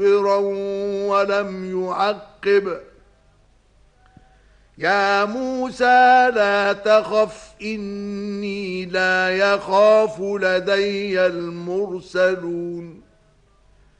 ولم يعقب. يا موسى لا تخف إني لا يخاف لدي المرسلون